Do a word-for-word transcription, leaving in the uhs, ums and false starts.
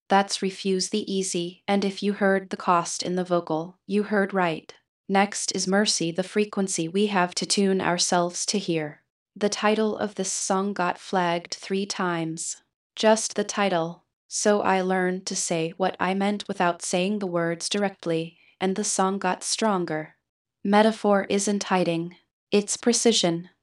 That's Refuse the Easy, and if you heard the cost in the vocal, you heard right. Next is Mercy, the frequency we have to tune ourselves to hear. The title of this song got flagged three times. Just the title. So I learned to say what I meant without saying the words directly, and the song got stronger. Metaphor isn't hiding, it's precision.